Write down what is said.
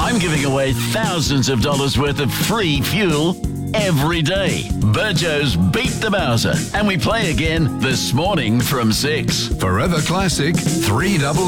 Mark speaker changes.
Speaker 1: I'm giving away thousands of dollars worth of free fuel every day. Burjo's Beat the Bowser. And we play again this morning from 6.
Speaker 2: Forever Classic 3